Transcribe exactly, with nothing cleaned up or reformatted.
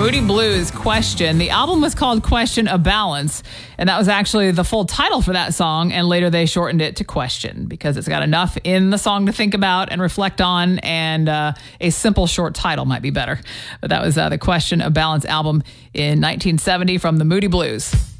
Moody Blues, Question. The album was called Question a Balance, and that was actually the full title for that song, and later they shortened it to Question because it's got enough in the song to think about and reflect on, and uh, a simple short title might be better. But that was uh, the Question a Balance album in nineteen seventy from the Moody Blues.